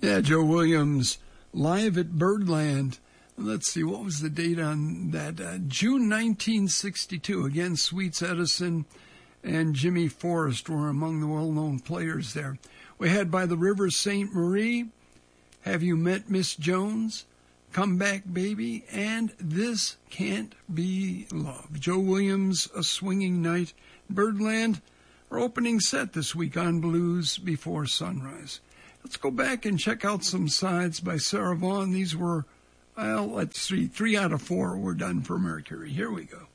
Yeah, Joe Williams, live at Birdland. Let's see, what was the date on that? June 1962. Again, Sweets Edison and Jimmy Forrest were among the well-known players there. We had By the River St. Marie, Have You Met Miss Jones, Come Back Baby, and This Can't Be Love. Joe Williams, A Swinging Night, Birdland, our opening set this week on Blues Before Sunrise. Let's go back and check out some sides by Sarah Vaughan. These were, well, let's see, 3 out of 4 were done for Mercury. Here we go.